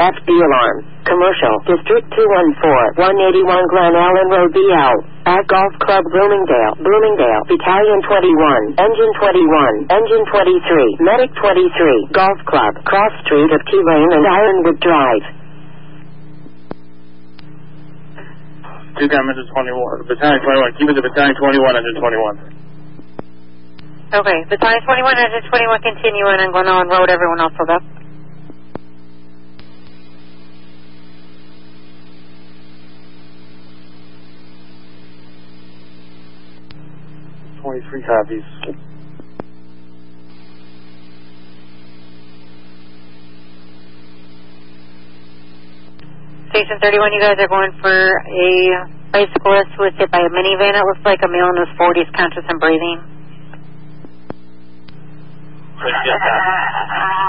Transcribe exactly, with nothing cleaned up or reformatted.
F D alarm. Commercial. District two one four, one eighty-one Glen Ellen Road, B L. At Golf Club Bloomingdale. Bloomingdale. Battalion twenty-one. Engine twenty-one. Engine twenty-three. Medic twenty-three. Golf Club. Cross Street of T-Lane and Ironwood Drive. Two down, Engine twenty-one. Battalion twenty-one. Keep it to Battalion twenty-one, Engine twenty-one. Okay. Battalion twenty-one, Engine twenty-one, continuing on Glen Ellen Road. Everyone else hold up. twenty-three copies. Station thirty-one, you guys are going for a bicyclist who was hit by a minivan. It looks like a male in his forties, conscious and breathing. Let's get that.